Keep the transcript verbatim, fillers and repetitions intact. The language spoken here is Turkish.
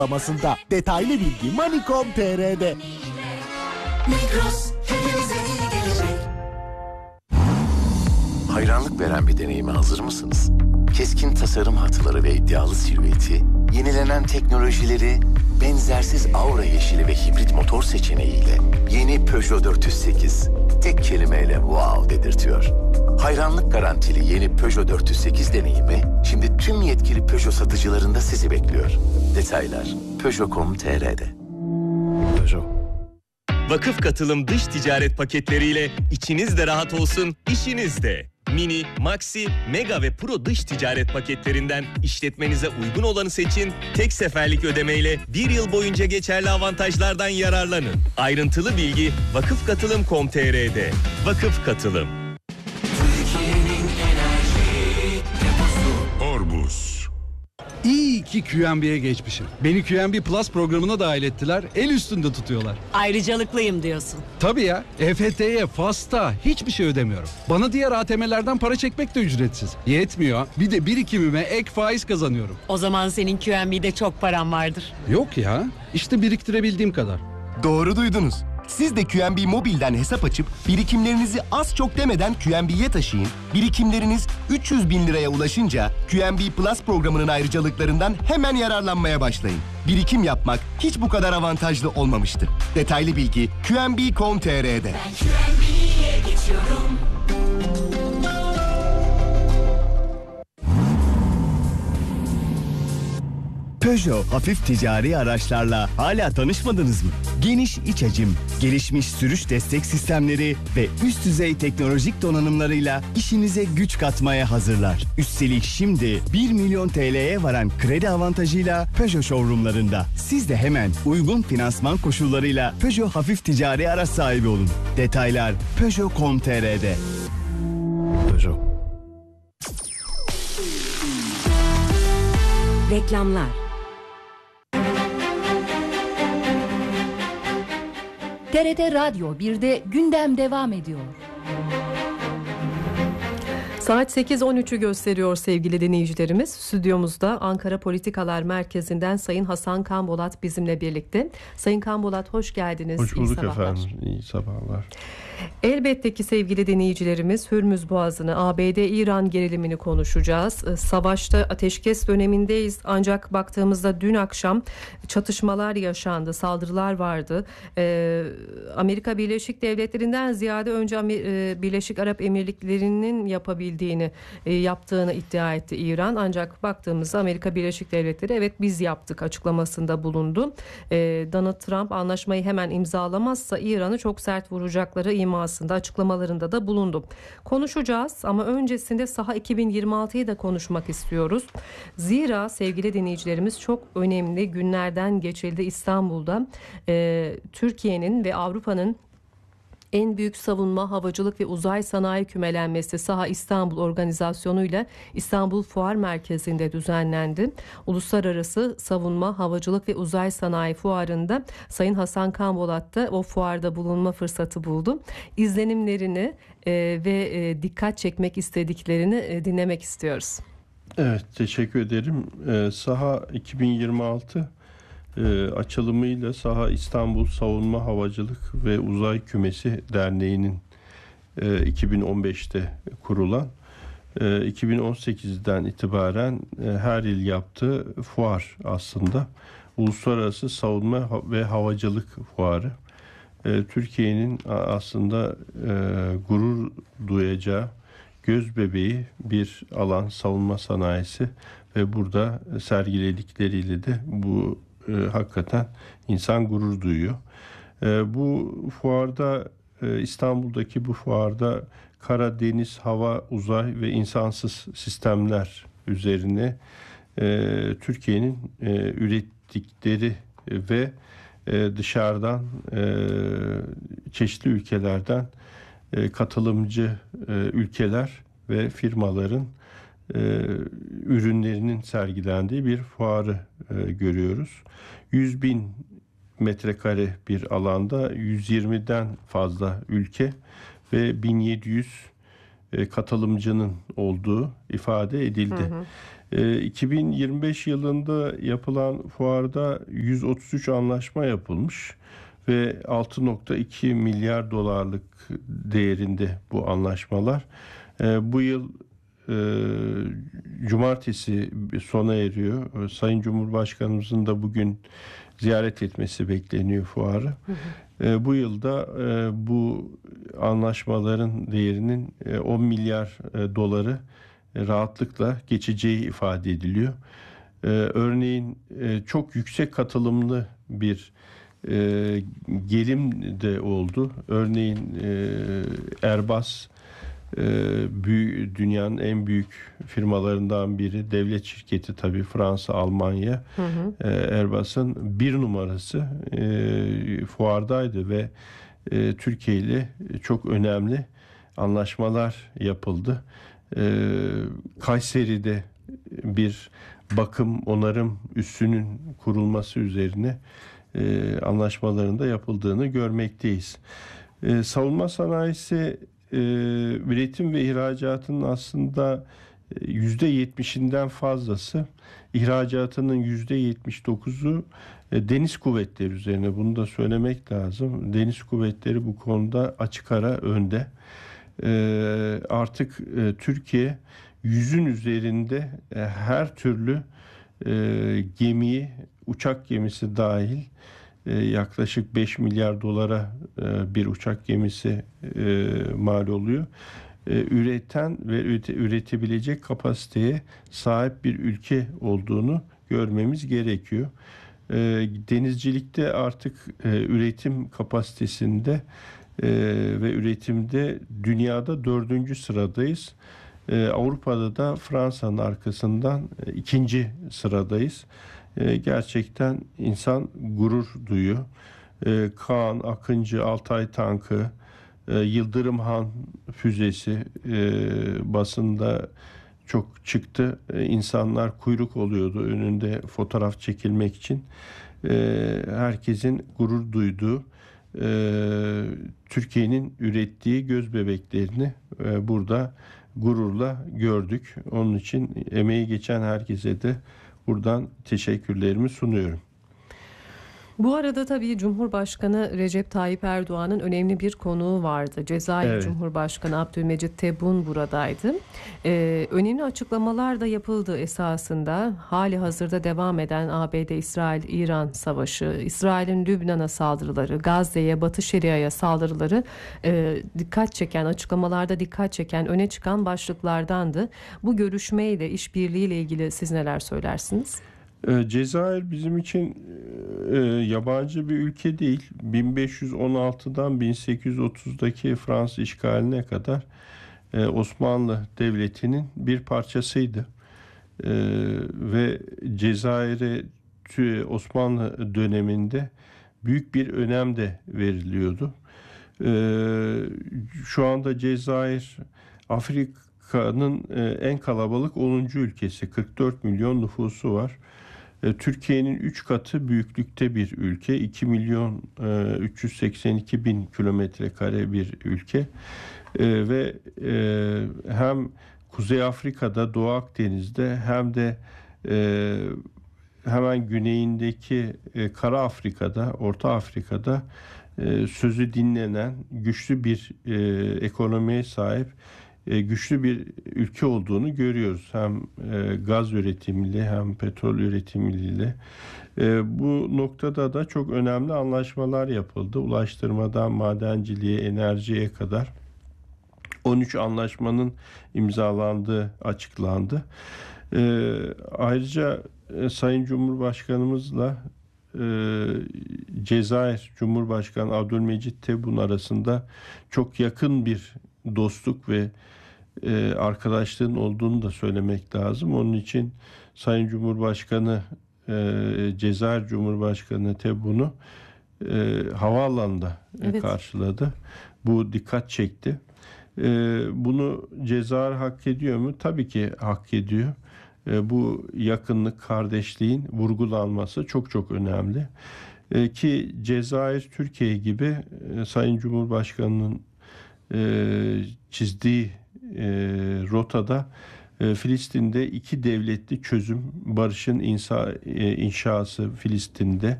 açıklamasında. Detaylı bilgi money nokta com nokta tr'de. Migros hepimize iyi gelecek. Hayranlık veren bir deneyime hazır mısınız? Keskin tasarım hatları ve iddialı silüeti, yenilenen teknolojileri, benzersiz aura yeşili ve hibrit motor seçeneğiyle yeni Peugeot dört yüz sekiz tek kelimeyle wow dedirtiyor. Hayranlık garantili yeni Peugeot dört yüz sekiz deneyimi şimdi tüm yetkili Peugeot satıcılarında sizi bekliyor. Detaylar peugeot nokta com nokta tr'de. Peugeot. Vakıf Katılım dış ticaret paketleriyle içiniz de rahat olsun, işiniz de. Mini, Maxi, Mega ve Pro dış ticaret paketlerinden işletmenize uygun olanı seçin. Tek seferlik ödemeyle bir yıl boyunca geçerli avantajlardan yararlanın. Ayrıntılı bilgi vakıf katılım nokta com nokta tr'de. Vakıf Katılım. Türkiye'nin enerji deposu. Orbus. İyi ki Q M B'ye geçmişim. Beni Q M B Plus programına dahil ettiler. El üstünde tutuyorlar. Ayrıcalıklıyım diyorsun. Tabii ya. E F T'ye, FAS'ta hiçbir şey ödemiyorum. Bana diğer A T M'lerden para çekmek de ücretsiz. Yetmiyor. Bir de birikimime ek faiz kazanıyorum. O zaman senin Q M B'de çok paran vardır. Yok ya. İşte biriktirebildiğim kadar. Doğru duydunuz. Siz de Q M B Mobil'den hesap açıp birikimlerinizi az çok demeden Q M B'ye taşıyın. Birikimleriniz üç yüz bin liraya ulaşınca Q M B Plus programının ayrıcalıklarından hemen yararlanmaya başlayın. Birikim yapmak hiç bu kadar avantajlı olmamıştı. Detaylı bilgi Q M B nokta com nokta tr'de. Ben Q M B'ye geçiyorum. Peugeot hafif ticari araçlarla hala tanışmadınız mı? Geniş iç hacim, gelişmiş sürüş destek sistemleri ve üst düzey teknolojik donanımlarıyla işinize güç katmaya hazırlar. Üstelik şimdi bir milyon T L'ye varan kredi avantajıyla Peugeot showroomlarında. Siz de hemen uygun finansman koşullarıyla Peugeot hafif ticari araç sahibi olun. Detaylar peugeot nokta com nokta tr'de. Peugeot. Reklamlar. T R T Radyo birde gündem devam ediyor. Saat sekiz on üçü gösteriyor sevgili dinleyicilerimiz. Stüdyomuzda Ankara Politikalar Merkezi'nden Sayın Hasan Kambolat bizimle birlikte. Sayın Kambolat hoş geldiniz. Hoş bulduk efendim. İyi sabahlar. Elbette ki sevgili dinleyicilerimiz Hürmüz Boğazı'nı, A B D-İran gerilimini konuşacağız. Savaşta ateşkes dönemindeyiz ancak baktığımızda dün akşam çatışmalar yaşandı, saldırılar vardı. Ee, Amerika Birleşik Devletleri'nden ziyade önce Amer- Birleşik Arap Emirlikleri'nin yapabildiğini, e, yaptığını iddia etti İran. Ancak baktığımızda Amerika Birleşik Devletleri evet biz yaptık açıklamasında bulundu. Ee, Donald Trump anlaşmayı hemen imzalamazsa İran'ı çok sert vuracakları imasında açıklamalarında da bulundu. Konuşacağız ama öncesinde Saha iki bin yirmi altıyı da konuşmak istiyoruz. Zira sevgili dinleyicilerimiz çok önemli günlerden geçildi İstanbul'da. Ee, Türkiye'nin ve Avrupa'nın en büyük savunma, havacılık ve uzay sanayi kümelenmesi Saha İstanbul organizasyonuyla İstanbul Fuar Merkezi'nde düzenlendi. Uluslararası Savunma, Havacılık ve Uzay Sanayi Fuarı'nda Sayın Hasan Kambolat da o fuarda bulunma fırsatı buldu. İzlenimlerini e, ve e, dikkat çekmek istediklerini e, dinlemek istiyoruz. Evet, teşekkür ederim. Ee, Saha iki bin yirmi altı e, açılımıyla Saha İstanbul Savunma, Havacılık ve Uzay Kümesi Derneği'nin e, iki bin on beşte kurulan, e, iki bin on sekizden itibaren e, her yıl yaptığı fuar aslında. Uluslararası Savunma ve Havacılık Fuarı. E, Türkiye'nin aslında e, gurur duyacağı göz bebeği bir alan, savunma sanayisi ve burada sergiledikleriyle de bu e, hakikaten insan gurur duyuyor. E, bu fuarda e, İstanbul'daki bu fuarda kara, deniz, hava, uzay ve insansız sistemler üzerine e, Türkiye'nin e, ürettikleri ve e, dışarıdan e, çeşitli ülkelerden e, katılımcı e, ülkeler ve firmaların e, ürünlerinin sergilendiği bir fuarı e, görüyoruz. yüz bin metrekare bir alanda yüz yirmiden fazla ülke ve bin yedi yüz e, katılımcının olduğu ifade edildi. Hı hı. E, iki bin yirmi beş yılında yapılan fuarda yüz otuz üç anlaşma yapılmış ve altı nokta iki milyar dolarlık değerinde bu anlaşmalar. E, bu yıl e, cumartesi sona eriyor. Sayın Cumhurbaşkanımızın da bugün ziyaret etmesi bekleniyor fuarı. Hı hı. E, bu yılda e, bu anlaşmaların değerinin e, on milyar e, doları e, rahatlıkla geçeceği ifade ediliyor. E, örneğin e, çok yüksek katılımlı bir e, gelim de oldu. Örneğin e, Airbus e, büyük, dünyanın en büyük firmalarından biri, devlet şirketi tabii, Fransa, Almanya. Hı hı. E, Airbus'un bir numarası e, fuardaydı ve e, Türkiye ile çok önemli anlaşmalar yapıldı. E, Kayseri'de bir bakım onarım üssünün kurulması üzerine e, anlaşmaların da yapıldığını görmekteyiz. E, savunma sanayisi e, üretim ve ihracatının aslında yüzde yetmişinden fazlası, ihracatının yüzde yetmiş dokuzu e, deniz kuvvetleri üzerine. Bunu da söylemek lazım. Deniz kuvvetleri bu konuda açık ara önde. E, artık e, Türkiye yüzün üzerinde e, her türlü e, gemiyi, uçak gemisi dahil e, yaklaşık beş milyar dolara e, bir uçak gemisi e, mal oluyor. E, üreten ve ürete, üretebilecek kapasiteye sahip bir ülke olduğunu görmemiz gerekiyor. E, denizcilikte artık e, üretim kapasitesinde e, ve üretimde dünyada dördüncü sıradayız. Ee, Avrupa'da da Fransa'nın arkasından e, ikinci sıradayız. E, gerçekten insan gurur duyuyor. E, Kaan Akıncı Altay tankı, e, Yıldırım Han füzesi e, basında çok çıktı. E, insanlar kuyruk oluyordu önünde fotoğraf çekilmek için. E, herkesin gurur duyduğu, e, Türkiye'nin ürettiği göz bebeklerini e, burada gururla gördük. Onun için emeği geçen herkese de buradan teşekkürlerimi sunuyorum. Bu arada tabii Cumhurbaşkanı Recep Tayyip Erdoğan'ın önemli bir konuğu vardı. Cezayir evet. Cumhurbaşkanı Abdülmecit Tebboune buradaydı. Ee, önemli açıklamalar da yapıldı esasında. Hali hazırda devam eden A B D-İsrail-İran savaşı, İsrail'in Lübnan'a saldırıları, Gazze'ye, Batı Şeria'ya saldırıları e, dikkat çeken, açıklamalarda dikkat çeken, öne çıkan başlıklardandı. Bu görüşmeyle, işbirliğiyle ilgili siz neler söylersiniz? Cezayir bizim için e, yabancı bir ülke değil. bin beş yüz on altıdan bin sekiz yüz otuzdaki Fransız işgaline kadar e, Osmanlı Devleti'nin bir parçasıydı. E, ve Cezayir'e Osmanlı döneminde büyük bir önem de veriliyordu. E, şu anda Cezayir Afrika'nın e, en kalabalık onuncu ülkesi. kırk dört milyon nüfusu var. Türkiye'nin üç katı büyüklükte bir ülke. iki milyon üç yüz seksen iki bin kilometre kare bir ülke. Ve hem Kuzey Afrika'da, Doğu Akdeniz'de hem de hemen güneyindeki Kara Afrika'da, Orta Afrika'da sözü dinlenen güçlü bir ekonomiye sahip, güçlü bir ülke olduğunu görüyoruz. Hem gaz üretimiyle hem petrol üretimiyle. Bu noktada da çok önemli anlaşmalar yapıldı. Ulaştırmadan madenciliğe, enerjiye kadar on üç anlaşmanın imzalandığı açıklandı. Ayrıca Sayın Cumhurbaşkanımızla Cezayir Cumhurbaşkanı Abdülmecit Tebboune arasında çok yakın bir dostluk ve e, arkadaşlığın olduğunu da söylemek lazım. Onun için Sayın Cumhurbaşkanı e, Cezayir Cumhurbaşkanı Tebboune'u e, havaalanında evet. karşıladı. Bu dikkat çekti. E, bunu Cezayir hak ediyor mu? Tabii ki hak ediyor. E, bu yakınlık, kardeşliğin vurgulanması çok çok önemli. E, ki Cezayir Türkiye gibi e, Sayın Cumhurbaşkanı'nın E, çizdiği e, rotada e, Filistin'de iki devletli çözüm, barışın insa, e, inşası Filistin'de